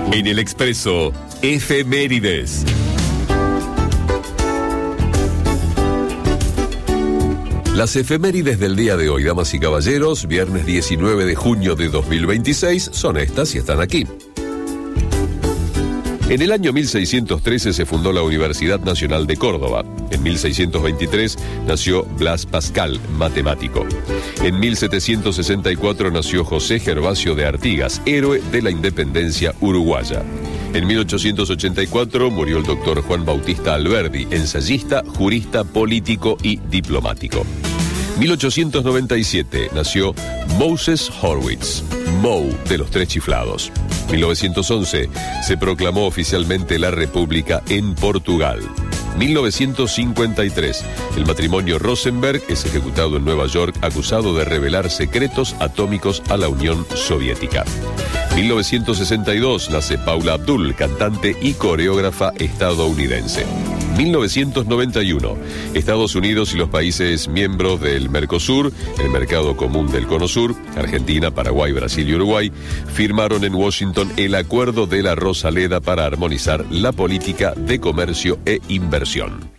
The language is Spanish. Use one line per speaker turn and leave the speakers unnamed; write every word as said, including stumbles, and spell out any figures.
En el Expreso, efemérides. Las efemérides del día de hoy, damas y caballeros, viernes diecinueve de junio de dos mil veintiséis, son estas y están aquí. En el año mil seiscientos trece se fundó la Universidad Nacional de Córdoba. En mil seiscientos veintitrés nació Blas Pascal, matemático. En mil setecientos sesenta y cuatro nació José Gervasio de Artigas, héroe de la independencia uruguaya. En mil ochocientos ochenta y cuatro murió el doctor Juan Bautista Alberdi, ensayista, jurista, político y diplomático. mil ochocientos noventa y siete nació Moses Horwitz, Moe de los Tres Chiflados. mil novecientos once se proclamó oficialmente la República en Portugal. mil novecientos cincuenta y tres, el matrimonio Rosenberg es ejecutado en Nueva York acusado de revelar secretos atómicos a la Unión Soviética. mil novecientos sesenta y dos nace Paula Abdul, cantante y coreógrafa estadounidense. mil novecientos noventa y uno, Estados Unidos y los países miembros del Mercosur, el Mercado Común del Cono Sur, Argentina, Paraguay, Brasil y Uruguay, firmaron en Washington el Acuerdo de la Rosaleda para armonizar la política de comercio e inversión.